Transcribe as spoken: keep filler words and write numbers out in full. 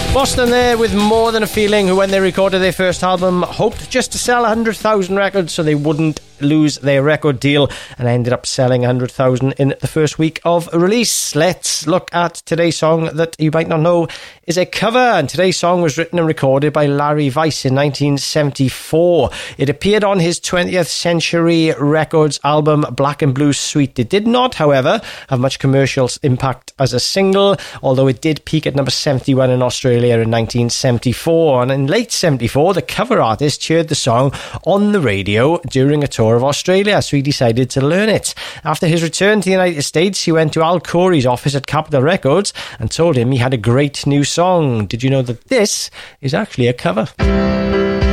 Boston there with More Than a Feeling, who when they recorded their first album hoped just to sell one hundred thousand records so they wouldn't lose their record deal, and ended up selling one hundred thousand in the first week of release. Let's look at today's song that you might not know is a cover, and today's song was written and recorded by Larry Weiss in nineteen seventy-four. It appeared on his twentieth Century Records album Black and Blue Suite. It did not, however, have much commercial impact as a single, although it did peak at number seventy-one in Australia in nineteen seventy-four, and in late seventy-four the cover artist heard the song on the radio during a tour of Australia, so he decided to learn it. After his return to the United States, he went to Al Corey's office at Capitol Records and told him he had a great new song. Did you know that this is actually a cover?